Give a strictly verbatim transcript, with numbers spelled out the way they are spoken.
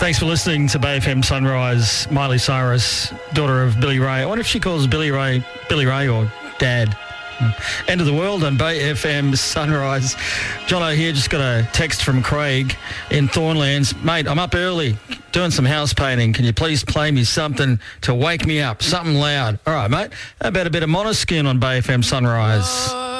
Thanks for listening to Bay F M Sunrise. Miley Cyrus, daughter of Billy Ray. I wonder if she calls Billy Ray Billy Ray or Dad. End of the world on Bay F M Sunrise. Jono here, just got a text from Craig in Thornlands. Mate, I'm up early doing some house painting. Can you please play me something to wake me up? Something loud. All right, mate. How about a bit of Monoskin on Bay F M Sunrise?